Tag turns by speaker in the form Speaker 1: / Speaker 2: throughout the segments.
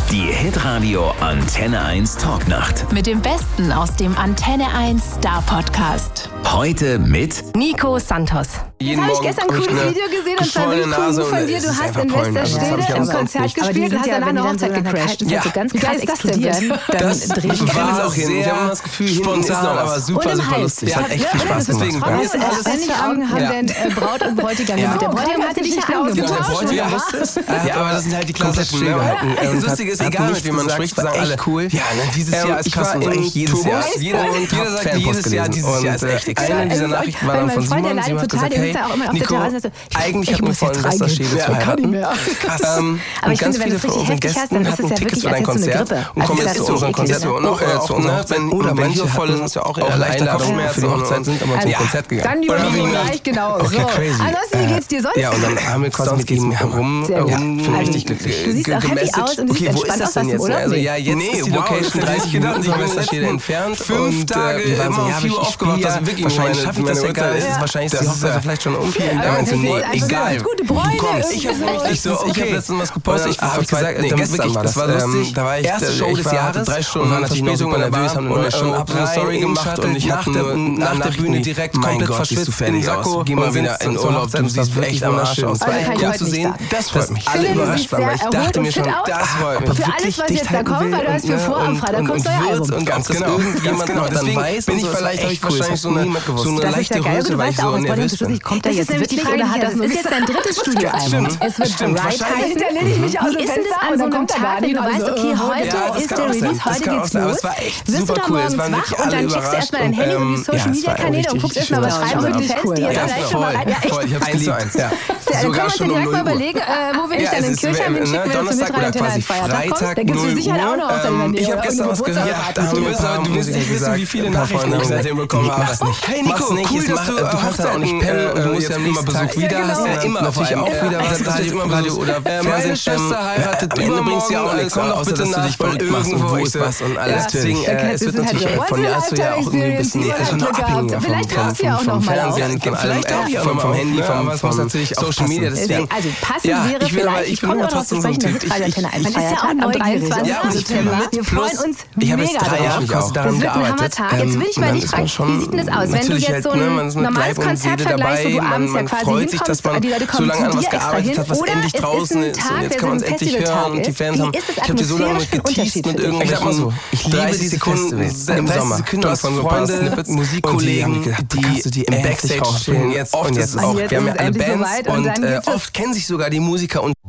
Speaker 1: Die Hitradio Antenne 1 Talknacht.
Speaker 2: Mit dem Besten aus dem Antenne 1 Star Podcast.
Speaker 1: Heute mit
Speaker 2: Nico Santos.
Speaker 3: Jetzt habe ich gestern ein cooles Video gesehen und zwar richtig cool von dir. Du hast in Westerstede im Konzert gespielt und hast dann eine Hochzeit gecrasht.
Speaker 4: Ja, so ganz krass explodieren. Dann drehe ich
Speaker 3: war auch hin. Ich habe das Gefühl, spontan, aber super lustig. Es hat echt viel Spaß gemacht.
Speaker 4: Welche Augen haben denn Braut und Bräutigam gemacht? Der Bräutigam hatte dich ja angemacht.
Speaker 3: Ja, aber das sind halt die klassischen. Das Lustige ist, egal mit wem man spricht, sagen alle cool. Ja, dieses Jahr ist krass und eigentlich jedes Jahr. Jeder sagt jedes Jahr, dieses Jahr ist echt extrem. Eine dieser Nachrichten war dann von Simon. Simon hat gesagt, hey, Nico, eigentlich hat mir vor in Westerstede zu heiraten. Krass.
Speaker 4: Aber ich finde, wenn es richtig heftig heißt, dann ist es ja wirklich als so eine Grippe.
Speaker 3: Und kommen jetzt zu unserem Konzert und auch zu unserer Hochzeit. Oder manche voll ist ja auch leichte Kopfschmerzen für die Hochzeit sind, aber zum Konzert gegangen.
Speaker 4: Dann die Oliven, genau.
Speaker 3: Okay, crazy.
Speaker 4: Ansonsten, wie geht's dir sonst?
Speaker 3: Ja, und dann haben wir quasi mit ihm herum, bin richtig glücklich.
Speaker 4: Du siehst auch happy aus und du siehst entspannt aus, was oder?
Speaker 3: Also ja, jetzt ist die Location 30 Minuten von Westerstede entfernt. 5 Tage immer um 4 Uhr aufgewacht. Das ist wirklich wahrscheinlich schaffe ich das ja gar nicht. Wahrscheinlich ist die Hochzeit vielleicht schon um 4 Uhr. Nee, egal.
Speaker 4: Gute Bräune.
Speaker 3: Ich habe letztens was gepostet. Ich habe gesagt, gestern war das. Das war lustig. Da war ich erste Show des Jahres. 3 Stunden war natürlich noch super nervös, haben eine neue Show, hab eine Story gemacht und ich nach der Bühne direkt komplett verschwitzt in den Sakko. Geh mal wieder in Urlaub, du siehst echt am Arsch aus. Ja, zu sehen, das freut mich. Alle überrascht waren, weil ich dachte mir schon, das freut mich.
Speaker 4: Für alles, was jetzt da kommt, weil du hast mir vor, am Freitag kommt neuer Album.
Speaker 3: Und ganz genau, irgendjemand noch dann weiß, bin ich vielleicht wahrscheinlich so eine leichte Röse, weil ich so nervös bin.
Speaker 4: Kommt er jetzt wirklich oder hat das nur jetzt dein drittes Studioalbum? Es wird
Speaker 3: Stimmt,
Speaker 4: Right heißen. Da lehne ich mich aus dem Fenster an so einem Tag, wenn du weißt, okay, heute ist der Release, heute geht's los. Wirst du da morgens wach und dann checkst du erstmal dein Handy und die Social-Media-Kanäle und guckst erstmal, was schreiben so die Fans, die jetzt vielleicht schon mal rein.
Speaker 3: Voll, ich hab's geliebt.
Speaker 4: Dann können wir uns direkt mal überlegen, wo wir dich dann in Kirchheim hinschicken, wenn du mit rein in Feiertag kommst. Da gibt's mit Sicherheit auch noch Hochzeit in der Nähe.
Speaker 3: Ich hab gestern was gehört. Du willst nicht wissen, wie viele Nachrichten ich seitdem bekommen habe. Hey Nico, cool, dass du hast ja auch nicht pennen, du musst ja immer Besuch wieder, hast ja immer natürlich auch wieder was Radio oder meine Schwester heiratet übermorgen, komm doch bitte nach von irgendwo was und alles. Deswegen, es wird natürlich von dir hast du ja auch irgendwie ein bisschen abhängiger vom Fernsehen, von allem, vom Handy, vom Social Media, deswegen.
Speaker 4: Also passend wäre vielleicht, ich komme aber trotzdem so ein Typ. Man ist ja auch am 23. September. Wir freuen uns mega drauf. Das wird ein Hammertag. Jetzt will ich mal dich fragen, wie sieht denn das aus? Wenn du jetzt so ein normales Konzert vergleichst, wo du abends ja quasi hinkommst, die Leute kommen zu dir extra hin, oder es ist ein Tag, der so ein Festivaltag ist. Wie ist das atmosphärisch für ein Unterschied für dich?
Speaker 3: Ich sag mal so, ich liebe diese Festivals im Sommer. Du hast so Freunde, Musikkollegen, die im Backstage stehen. Jetzt auch. Wir haben ja alle Bands und oft kennen sich sogar die Musiker und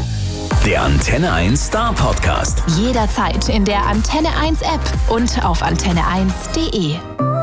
Speaker 1: der Antenne 1 Star Podcast.
Speaker 2: Jederzeit in der Antenne 1 App und auf antenne1.de.